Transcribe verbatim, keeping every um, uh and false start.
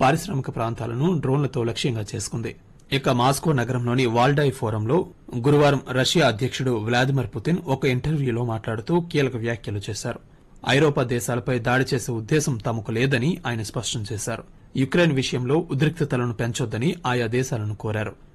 పారిశ్రామిక ప్రాంతాలను డ్రోన్లతో లక్ష్యంగా చేసుకుంది. ఇక మాస్కో నగరంలోని వాల్డాయ్ ఫోరంలో గురువారం రష్యా అధ్యకుడు వ్లాదిమిర్ పుతిన్ ఒక ఇంటర్వ్యూలో మాట్లాడుతూ కీలక వ్యాఖ్యలు చేశారు. ఐరోపా దేశాలపై దాడి చేసే ఉద్దేశం తమకు లేదని ఆయన స్పష్టం చేశారు. యుక్రెయిన్ విషయంలో ఉద్రిక్తతలను పెంచొద్దని ఆయా దేశాలను కోరారు.